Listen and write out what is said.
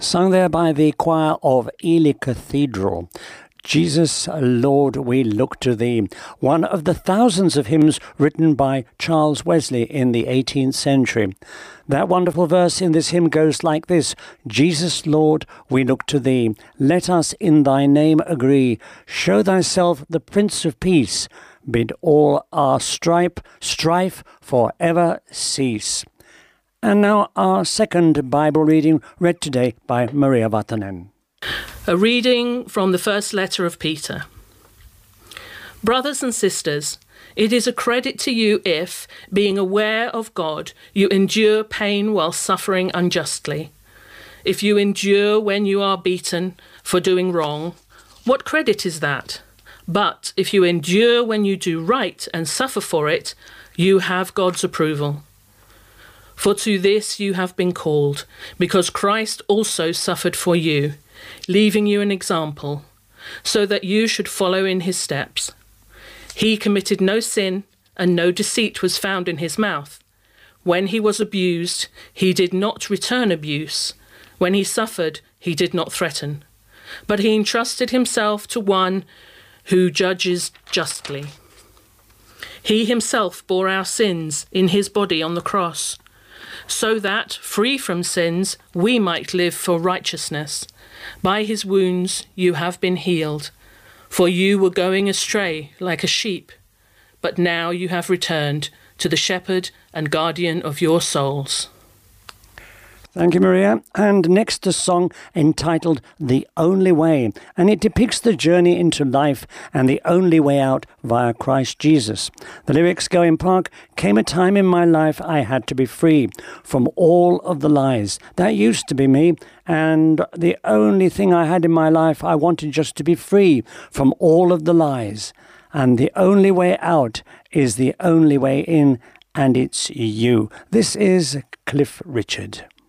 Sung there by the choir of Ely Cathedral. Jesus, Lord, we look to thee. One of the thousands of hymns written by Charles Wesley in the 18th century. That wonderful verse in this hymn goes like this: Jesus, Lord, we look to thee. Let us in thy name agree. Show thyself the Prince of Peace. Bid all our strife forever cease. And now our second Bible reading, read today by Maria Vatanen. A reading from the first letter of Peter. Brothers and sisters, it is a credit to you if, being aware of God, you endure pain while suffering unjustly. If you endure when you are beaten for doing wrong, what credit is that? But if you endure when you do right and suffer for it, you have God's approval. For to this you have been called, because Christ also suffered for you, leaving you an example, so that you should follow in his steps. He committed no sin, and no deceit was found in his mouth. When he was abused, he did not return abuse. When he suffered, he did not threaten. But he entrusted himself to one who judges justly. He himself bore our sins in his body on the cross, so that, free from sins, we might live for righteousness. By his wounds you have been healed, for you were going astray like a sheep, but now you have returned to the shepherd and guardian of your souls. Thank you, Maria. And next, a song entitled The Only Way, and it depicts the journey into life and the only way out via Christ Jesus. The lyrics go in part: came a time in my life I had to be free from all of the lies. That used to be me, and the only thing I had in my life, I wanted just to be free from all of the lies. And the only way out is the only way in, and it's you. This is Cliff Richard.